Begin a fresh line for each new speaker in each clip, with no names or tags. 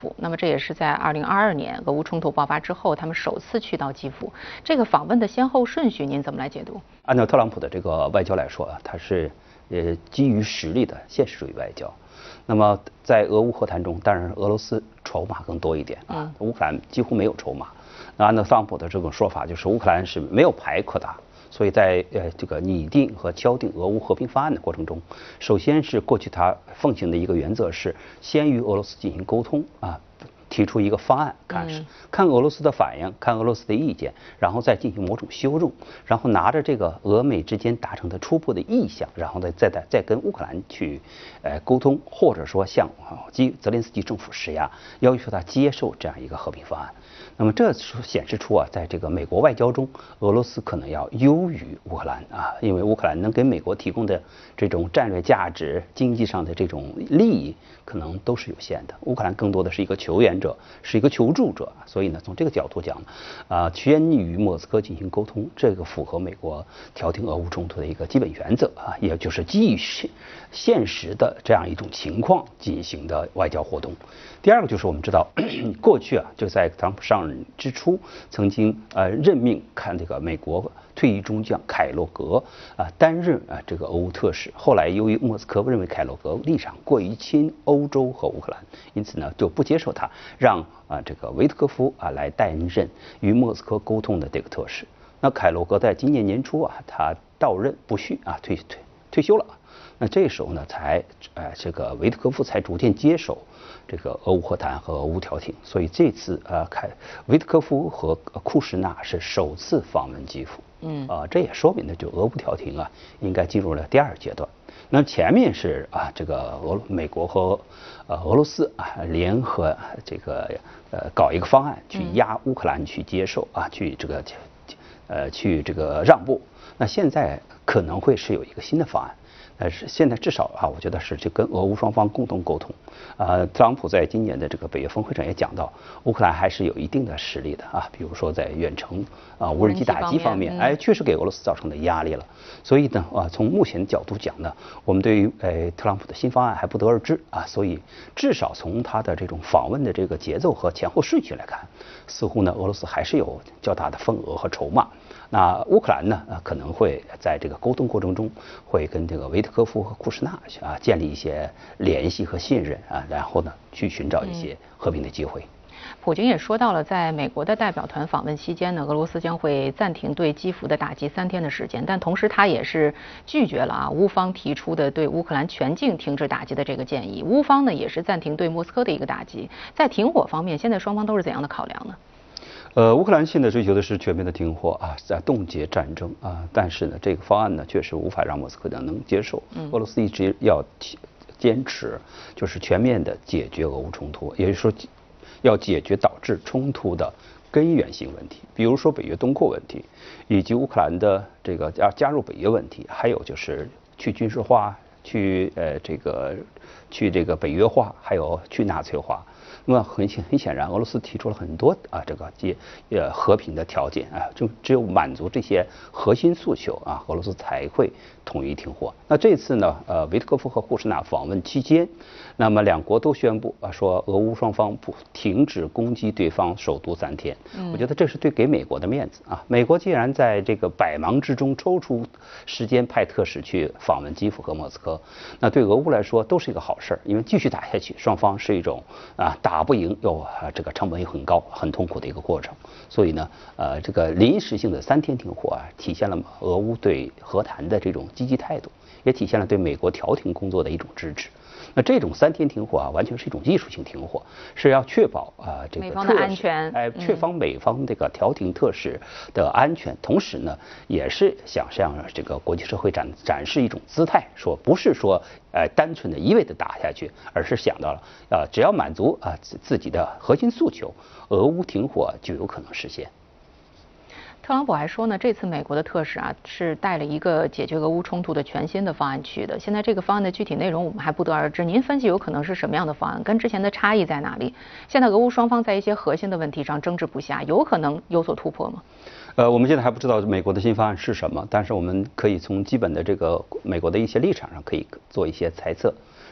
那么这也是在2022年俄乌冲突爆发之后，他们首次去到基辅。这个访问的先后顺序，您怎么来解读？
按照特朗普的这个外交来说啊，他是基于实力的现实主义外交。那么在俄乌和谈中，当然俄罗斯筹码更多一点啊，乌克兰几乎没有筹码。那按照特朗普的这种说法，就是乌克兰是没有牌可打。所以在这个拟定和敲定俄乌和平方案的过程中，首先是过去他奉行的一个原则是先与俄罗斯进行沟通啊，提出一个方案，看俄罗斯的反应，看俄罗斯的意见，然后再进行某种修正，然后拿着这个俄美之间达成的初步的意向，然后再跟乌克兰去沟通，或者说向泽连斯基政府施压，要求他接受这样一个和平方案。那么这显示出啊，在这个美国外交中，俄罗斯可能要优于乌克兰啊，因为乌克兰能给美国提供的这种战略价值、经济上的这种利益，可能都是有限的。乌克兰更多的是一个求援者，是一个求助者，所以呢，从这个角度讲，先与莫斯科进行沟通，这个符合美国调停俄乌冲突的一个基本原则啊，也就是基于现实的这样一种情况进行的外交活动。第二个就是我们知道，过去啊，就在特朗普上任之初，曾经任命这个美国退役中将凯洛格担任这个俄乌特使。后来由于莫斯科认为凯洛格立场过于亲欧洲和乌克兰，因此呢就不接受他，让这个维特科夫来担任与莫斯科沟通的这个特使。那凯洛格在今年年初他到任不续退休了。那这时候呢，这个维特科夫才逐渐接手这个俄乌和谈和俄乌调停。所以这次维特科夫和库什纳是首次访问基辅。这也说明呢，就俄乌调停应该进入了第二阶段。那么前面是这个美国和俄罗斯联合这个搞一个方案去压乌克兰去接受去这个让步。那现在可能会是有一个新的方案。是现在至少我觉得是就跟俄乌双方共同沟通。特朗普在今年的这个北约峰会上也讲到，乌克兰还是有一定的实力的比如说在远程无人机打击方面，确实给俄罗斯造成的压力了。所以呢，从目前的角度讲呢，我们对于特朗普的新方案还不得而知所以至少从他的这种访问的这个节奏和前后顺序来看，似乎呢俄罗斯还是有较大的份额和筹码。那乌克兰呢，可能会在这个沟通过程中，会跟这个维特科夫和库什纳建立一些联系和信任然后呢，去寻找一些和平的机会。
普京也说到了，在美国的代表团访问期间呢，俄罗斯将会暂停对基辅的打击3天的时间，但同时他也是拒绝了乌方提出的对乌克兰全境停止打击的这个建议。乌方呢也是暂停对莫斯科的一个打击。在停火方面，现在双方都是怎样的考量呢？
乌克兰现在追求的是全面的停火在冻结战争但是呢，这个方案呢确实无法让莫斯科能接受。俄罗斯一直要坚持就是全面的解决俄乌冲突，也就是说要解决导致冲突的根源性问题，比如说北约东扩问题，以及乌克兰的这个加入北约问题，还有就是去军事化、去这个北约化，还有去纳粹化。那么很显然，俄罗斯提出了很多这个和平的条件就只有满足这些核心诉求俄罗斯才会同意停火。那这次呢，维特科夫和库什纳访问期间，那么两国都宣布说俄乌双方不停止攻击对方首都3天。我觉得这是给美国的面子美国既然在这个百忙之中抽出时间派特使去访问基辅和莫斯科，那对俄乌来说都是一个好事，因为继续打下去，双方是一种打不赢又这个成本也很高、很痛苦的一个过程。所以呢，这个临时性的3天停火体现了俄乌对和谈的这种积极态度，也体现了对美国调停工作的一种支持。那这种3天停火完全是一种技术性停火，是要确保这个
美方的安全，
确保美方这个调停特使的安全，同时呢，也是想向这个国际社会展示一种姿态，说不是说单纯的一味的打下去，而是想到了只要满足自己的核心诉求，俄乌停火就有可能实现。
特朗普还说呢，这次美国的特使是带了一个解决俄乌冲突的全新的方案去的。现在这个方案的具体内容我们还不得而知，您分析有可能是什么样的方案？跟之前的差异在哪里？现在俄乌双方在一些核心的问题上争执不下，有可能有所突破吗？
我们现在还不知道美国的新方案是什么，但是我们可以从基本的这个美国的一些立场上可以做一些猜测。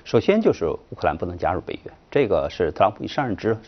首先就是乌克兰不能加入北约，这个是特朗普一上任之